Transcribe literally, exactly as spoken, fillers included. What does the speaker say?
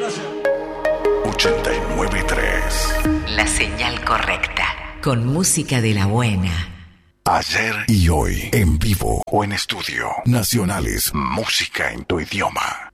Gracias. ochenta y nueve punto tres. La señal correcta. Con música de la buena. Ayer y hoy, en vivo o en estudio. Nacionales, música en tu idioma.